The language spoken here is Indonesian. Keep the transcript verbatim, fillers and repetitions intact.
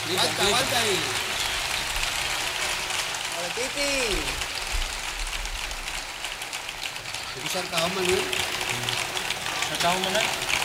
Wantai, wantai. Oleh Titi. Besar kau mana? Sa tahu mana?